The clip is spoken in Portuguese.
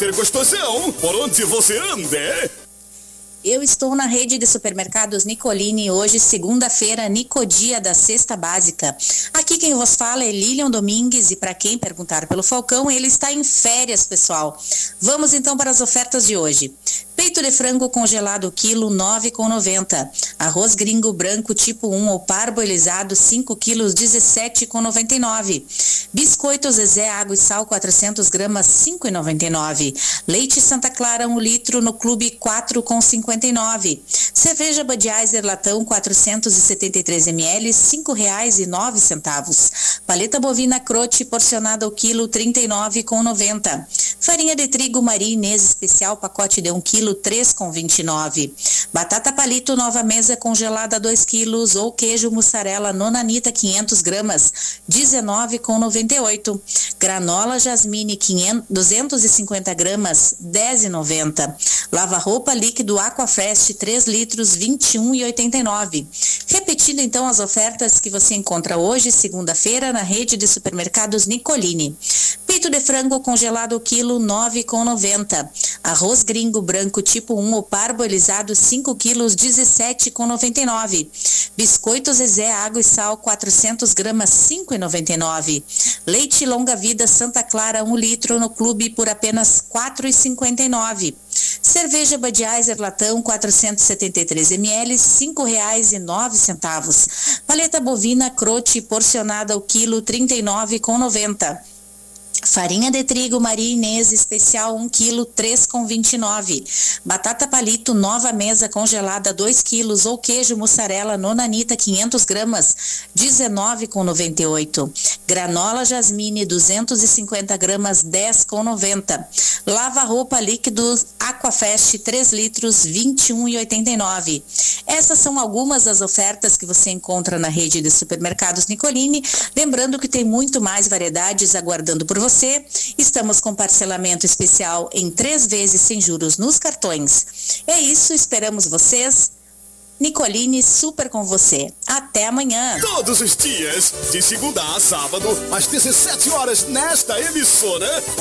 Super gostosão, por onde você anda? Eu estou na rede de supermercados Nicolini, hoje segunda-feira, Nicodia da Cesta Básica. Aqui quem vos fala é Lilian Domingues e para quem perguntar pelo Falcão, ele está em férias, pessoal. Vamos então para as ofertas de hoje. Peito de frango congelado quilo 9,90. Arroz gringo branco tipo 1 ou parboilizado 5 quilos 17,99. Biscoito Zezé água e sal 400 gramas 5,99. Leite Santa Clara 1 litro no Clube 4,59. Cerveja Budweiser latão 473 ml R$ 5,09. Paleta bovina Crote porcionada ao quilo 39,90. Farinha de trigo Maria Inês especial pacote de 1 quilo 3,29. Batata palito nova mesa congelada 2 quilos ou queijo mussarela Nonanita 500 gramas 19,98. Granola Jasmine 250 gramas 10,90. Lava-roupa líquido Aquafresh 3 litros 21,89. Repetindo então as ofertas que você encontra hoje, segunda-feira, na rede de supermercados Nicolini. Peito de frango congelado quilo 9,90. Arroz gringo branco tipo 1 ou parboilizado 5 quilos 17,99. Biscoito Zezé água e sal 400 gramas 5,99. Leite longa vida Santa Clara 1 litro no Clube por apenas 4,59. Cerveja Budweiser latão 473 ml R$ 5,09. Paleta bovina Crote porcionada ao quilo 39,90. Farinha de trigo Maria Inês especial 1 quilo 3,29. Batata palito nova mesa congelada 2 quilos ou queijo mussarela Nonanita 500 gramas 19,98. Granola Jasmine 250 gramas 10,90. Lava-roupa líquido Aquafresh 3 litros 21,89. Essas são algumas das ofertas que você encontra na rede de supermercados Nicolini. Lembrando que tem muito mais variedades aguardando por você. Estamos com parcelamento especial em 3 vezes sem juros nos cartões. É isso, esperamos vocês. Nicolini, super com você. Até amanhã. Todos os dias, de segunda a sábado, às 17 horas, nesta emissora.